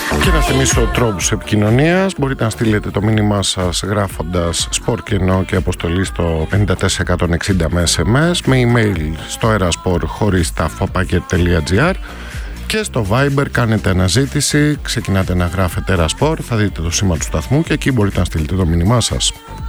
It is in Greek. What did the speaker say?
Και να θυμίσω τρόπους επικοινωνίας. Μπορείτε να στείλετε το μήνυμά σας γράφοντας σπορ και ενώ και αποστολή στο 54160 με SMS, με email στο eraspor@packet.gr και στο Viber κάνετε αναζήτηση, ξεκινάτε να γράφετε Eraspor, θα δείτε το σήμα του σταθμού και εκεί μπορείτε να στείλετε το μήνυμά σας.